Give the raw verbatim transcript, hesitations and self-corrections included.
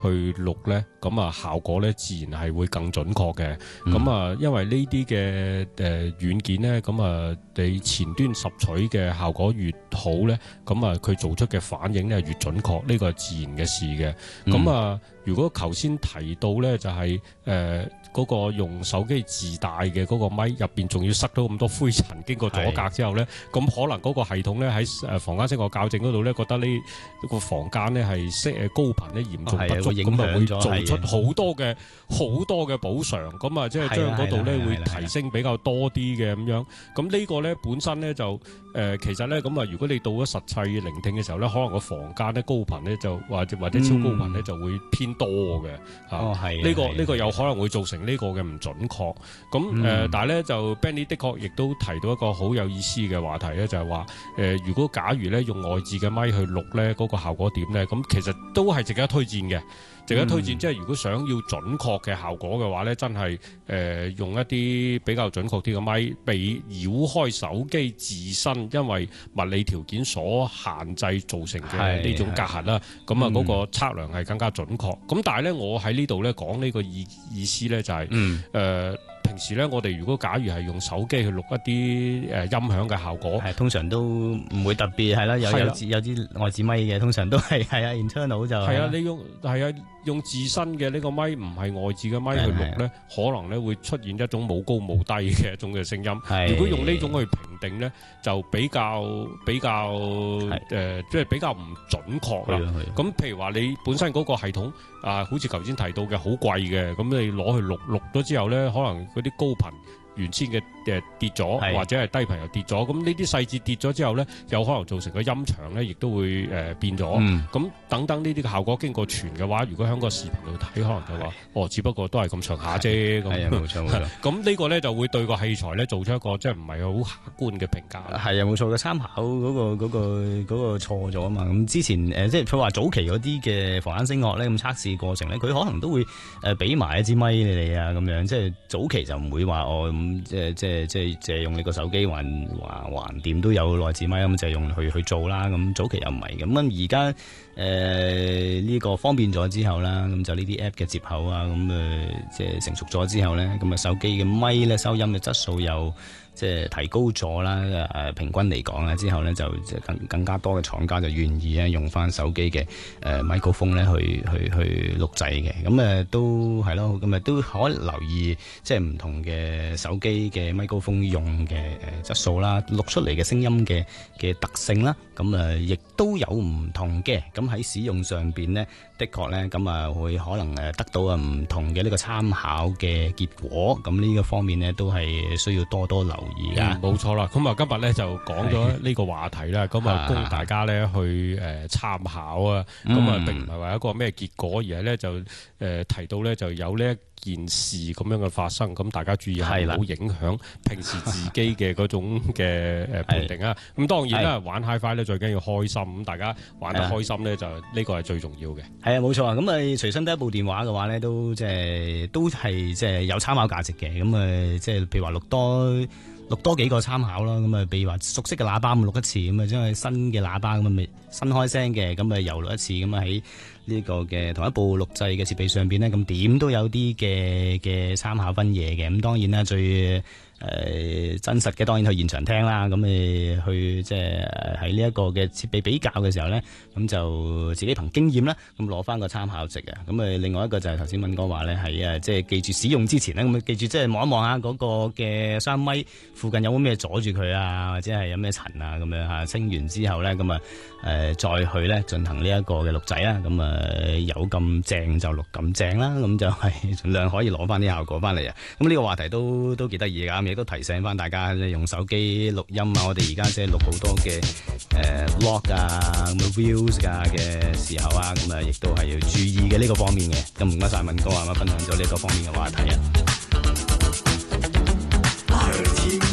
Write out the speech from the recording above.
去錄咧，咁啊效果咧自然係會更準確嘅。咁、嗯、啊，因為呢啲嘅誒軟件咧，咁啊你前端拾取嘅效果越好咧，咁啊佢做出嘅反應咧越準確，呢個係自然嘅事嘅。咁、嗯、啊，如果頭先提到咧，就係誒嗰個用手機自帶嘅嗰個咪入邊，仲要塞到咁多灰塵，經過阻隔之後咧，咁可能嗰個系統咧喺誒房間聲學校正嗰度咧，覺得呢個房間咧係聲誒高頻咧嚴重不足，咁啊會做出好多嘅好多嘅補償，咁啊即係將嗰度咧會提升比較多啲嘅咁樣。咁呢個咧本身咧就誒、呃、其實咧咁啊，如果你到咗實際聆聽嘅時候咧，可能個房間咧高頻咧就或者或者超高頻咧就會偏多嘅嚇。呢、嗯啊這個呢、這個有可能會造成呢個嘅唔準確。咁誒、嗯呃，但係咧就 Benny 的確亦都提到一個好有意思嘅話題咧，就係話誒，如果假如咧用外置嘅咪去錄咧，嗰、那個效果點咧？咁其實都係值得推薦嘅。值得推薦，嗯、即係如果想要準確嘅效果嘅話咧，真係誒、呃、用一啲比較準確啲嘅咪，比繞開手機自身因為物理條件所限制造成嘅呢種隔閡啦。咁啊，嗰個測量係更加準確。咁、嗯、但係咧，我喺呢度咧講呢個意意思咧、就係，就係誒平時咧，我哋如果假如係用手機去錄一啲誒音響嘅效果， 係通常都唔會特別係啦，有有有啲外置咪嘅，通常都係係啊 internal 就係啊，你用係啊。用自身嘅呢個咪唔係外置嘅咪去錄咧，可能咧會出現一種冇高冇低嘅一種嘅聲音。如果用呢種去評定咧，就比較比較誒，即係、呃就是、比較唔準確啦。咁譬如話你本身嗰個系統啊，好似頭先提到嘅好貴嘅，咁你攞去錄錄咗之後咧，可能嗰啲高頻原先嘅誒跌咗，或者係低頻又跌咗，咁呢啲細節跌咗之後咧，有可能造成個音場咧，亦都會誒、呃、變咗。咁、嗯、等等呢啲嘅效果經過傳嘅話，如果喺個視頻度睇，可能就話哦，只不過都係咁上下啫。咁冇錯冇錯。 咁呢個咧就會對個器材咧做出一個即係唔係好客觀嘅評價。 係啊，冇錯嘅參考嗰、嗰個嗰、嗰個嗰、嗰個錯咗啊嘛。咁之前誒、呃、即係佢話早期嗰啲嘅房間聲樂咧，咁測試過程咧，佢可能都會誒俾埋一支咪你哋啊，咁樣即係早期就唔會話哦咁即係即係即係借用你個手機還還還掂都有內置咪咁就用去去做啦。咁早期又唔係咁，咁而家誒呢個方便咗之後啦，咁就呢啲 app 嘅接口啊，咁誒即係成熟咗之後咧，咁啊手機嘅咪咧收音嘅質素又即係提高咗啦，誒平均嚟講啊，之後咧就更更加多嘅廠家就願意咧用翻手機嘅誒麥克風咧去去去錄製嘅，咁誒都係咯，咁誒都可以留意即係唔同嘅手機嘅麥克風用嘅誒質素啦，錄出嚟嘅聲音嘅嘅特性啦，咁誒亦都有唔同嘅，咁喺使用上邊咧，的確咧咁啊會可能誒得到啊唔同嘅呢個參考嘅結果，咁呢個方面咧都係需要多多留意噶。 冇錯啦，咁啊今日咧就講咗呢個話題啦，咁啊供大家咧去誒參考啊，咁啊並唔係話一個咩結果，而係咧就誒提到咧就有呢一件事咁樣嘅發生，咁大家注意下唔好影響平時自己嘅嗰種嘅誒判定啊。咁當然啦，玩 HiFi 咧最緊要開心，咁大家玩得開心咧就呢個係最重要嘅。 係啊，冇錯啊。咁啊隨身得一部電話嘅話咧，都即係都係即係有參考價值嘅。咁啊即係譬如話錄多錄多幾個參考啦。咁啊譬如話熟悉嘅喇叭咁錄一次，咁啊將佢新嘅喇叭咁啊未新開聲嘅，咁啊又錄一次，咁啊喺呢個嘅同一部錄製嘅設備上邊咧，咁點都有啲嘅嘅參考分野嘅。咁當然啦，最誒、呃、真實嘅當然去現場聽啦。咁誒去即係喺呢一個嘅設備比較嘅時候咧，咁就自己憑經驗啦，咁攞翻個參考值啊。咁誒另外一個就係頭先敏哥話咧，係啊即係記住使用之前咧，咁記住即係望一望下嗰個嘅收音咪附近有冇咩阻住佢啊，或者係有咩塵啊咁樣嚇。清完之後咧，咁啊誒再去咧進行呢一個嘅錄製啦。咁啊誒有咁正就錄咁正啦，咁就係盡量可以攞翻啲效果翻嚟啊！咁呢個話題都都幾得意㗎，亦都提醒翻大家用手機錄音啊！我哋而家即係錄好多嘅誒 vlog 啊、咁 views 啊嘅時候啊，咁啊亦都係要注意嘅呢個方面嘅。咁唔該曬敏哥啊，分享咗呢個方面嘅話題啊！